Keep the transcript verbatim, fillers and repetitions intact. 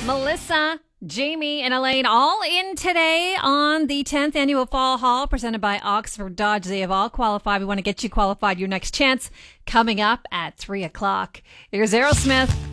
Melissa, Jamie, and Elaine all in today on the tenth Annual Fall Hall presented by Oxford Dodge. They have all qualified. We want to get you qualified. Your next chance coming up at three o'clock. Here's Aerosmith.